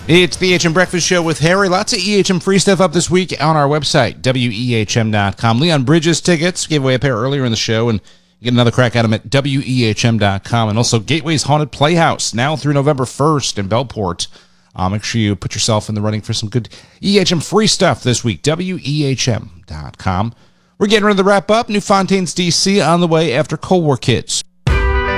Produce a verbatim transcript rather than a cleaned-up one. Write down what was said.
It's the E H M Breakfast Show with Harry. Lots of E H M free stuff up this week on our website, W E H M dot com. Leon Bridges tickets, gave away a pair earlier in the show, and you get another crack at them at W E H M dot com. And also Gateway's Haunted Playhouse, now through November first in Bellport. Uh, make sure you put yourself in the running for some good E H M free stuff this week, W E H M dot com. We're getting ready to wrap up. New Fontaines, D C on the way after Cold War Kids.